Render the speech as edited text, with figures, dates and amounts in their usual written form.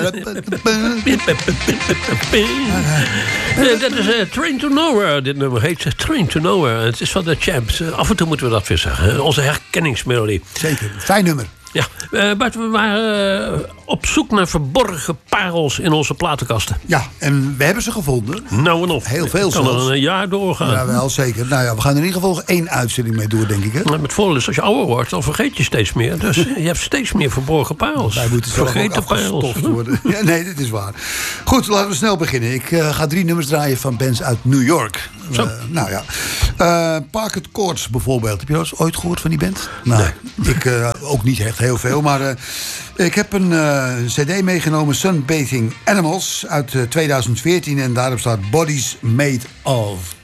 Dat is Train to Nowhere. Dit nummer heet Train to Nowhere. Het is van de Champs. Af en toe moeten we dat weer zeggen. Onze herkenningsmelodie. Zeker, fijn nummer. Ja, Bart, we waren op zoek naar verborgen parels in onze platenkasten. Ja, en we hebben ze gevonden. Nou en of. Heel veel kan zelfs. er een jaar doorgaan. Ja, wel zeker. Nou ja, we gaan er in ieder geval 1 uitzending mee door, denk ik. Hè? Met voordeel is als je ouder wordt, dan vergeet je steeds meer. Dus je hebt steeds meer verborgen parels. Wij moeten zelf vergeten ook afgestoft worden. Ja, nee, dit is waar. Goed, laten we snel beginnen. Ik ga 3 nummers draaien van bands uit New York. Nou ja. Parquet Courts bijvoorbeeld. Heb je dat ooit gehoord van die band? Nou, nee. Ik ook niet echt heel veel, maar ik heb een cd meegenomen, Sunbathing Animals, uit 2014. En daarop staat Bodies Made Of.